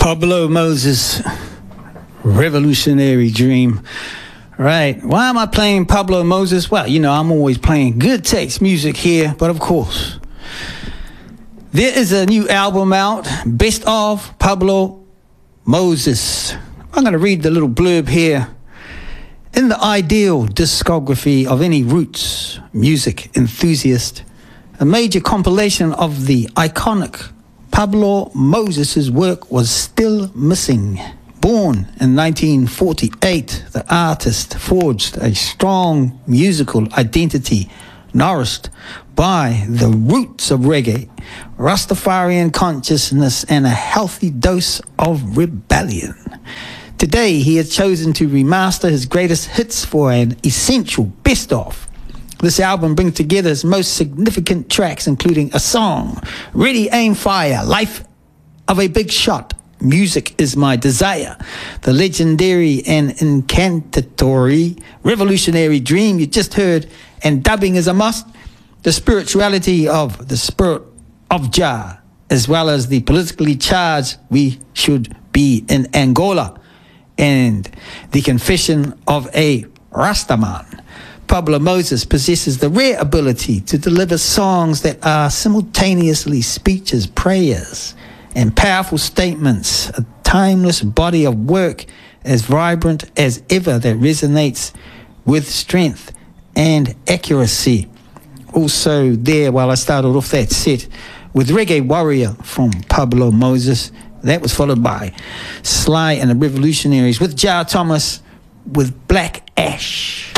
Pablo Moses, Revolutionary Dream. Right. Why am I playing Pablo Moses? Well, you know, I'm always playing good text music here, but of course, there is a new album out, Best of Pablo Moses. I'm going to read the little blurb here. In the ideal discography of any roots music enthusiast, a major compilation of the iconic Pablo Moses' work was still missing. Born in 1948, the artist forged a strong musical identity nourished by the roots of reggae, Rastafarian consciousness, and a healthy dose of rebellion. Today, he has chosen to remaster his greatest hits for an essential best-of. This album brings together his most significant tracks, including a song, Ready, Aim, Fire, Life of a Big Shot, Music is My Desire, the legendary and incantatory Revolutionary Dream you just heard, and Dubbing is a Must, the spirituality of the Spirit of Jah, as well as the politically charged We Should Be in Angola, and the Confession of a Rastaman. Pablo Moses possesses the rare ability to deliver songs that are simultaneously speeches, prayers, and powerful statements, a timeless body of work as vibrant as ever that resonates with strength and accuracy. Also there, while I started off that set with Reggae Warrior from Pablo Moses, that was followed by Sly and the Revolutionaries with Jah Thomas with Black Ash.